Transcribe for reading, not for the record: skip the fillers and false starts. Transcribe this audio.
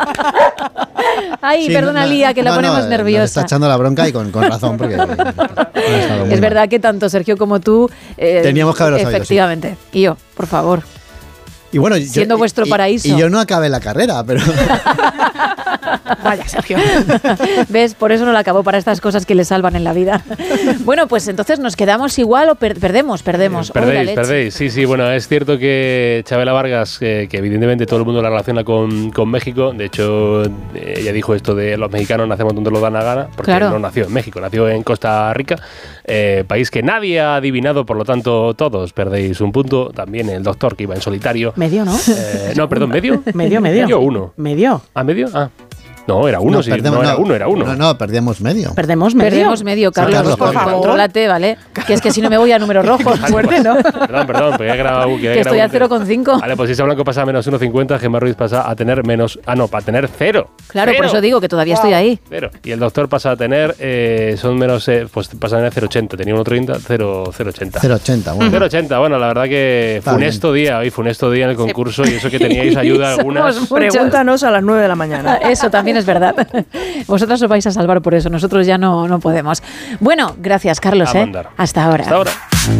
Ay, sí, perdona, Lía, que la ponemos nerviosa. Me está echando la bronca y con razón, porque es verdad que tanto Sergio como tú teníamos que haberlo sabido. Efectivamente. Sí. Y yo, por favor. Y bueno, siendo vuestro paraíso. Y yo no acabé la carrera, pero... Vaya, Sergio. ¿Ves? Por eso no la acabó, para estas cosas que le salvan en la vida. Bueno, pues entonces nos quedamos igual o perdemos. Perdéis. Sí, bueno, es cierto que Chabela Vargas, que evidentemente todo el mundo la relaciona con México, de hecho, ella dijo esto de los mexicanos nacemos donde lo dan la gana, porque no nació en México, nació en Costa Rica, país que nadie ha adivinado, por lo tanto, todos perdéis un punto. También el doctor, que iba en solitario. Medio, ¿no? No, perdón, ¿medio? Medio. ¿Medio o uno? Medio. ¿Ah, medio? Ah. No, era uno, sí. Era uno. No, perdíamos medio. Perdemos medio, Carlos, por favor. Contrólate, ¿vale? Que es que si no me voy a números rojos. Fuerte, ¿no? Perdón, porque he grabado... Que estoy a 0,5. Vale, pues si Isa Blanco pasa a menos 1,50, Gemma Ruiz pasa a tener menos... para tener 0. Claro, ¡Cero! Por eso digo que todavía estoy ahí. 0. Y el doctor pasa a tener... son menos... pues pasa a tener 0,80. Tenía 1,30, 0,80. 0,80, bueno. 0,80, bueno, la verdad que funesto día en el concurso, y eso que teníais ayuda algunas. Pregúntanos a las 9 de la mañana. Eso también es verdad. Vosotros os vais a salvar por eso, nosotros ya no podemos. Bueno, gracias, Carlos. Hasta ahora. Hasta ahora.